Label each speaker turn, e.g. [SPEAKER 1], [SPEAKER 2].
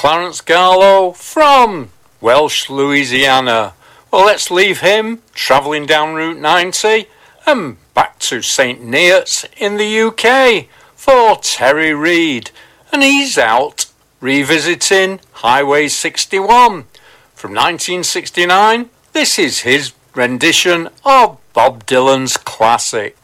[SPEAKER 1] Clarence Garlow from Welsh Louisiana. Well, let's leave him travelling down Route 90 and back to St Neots in the UK for Terry Reid, and he's out revisiting Highway 61. From 1969, this is his rendition of Bob Dylan's classic.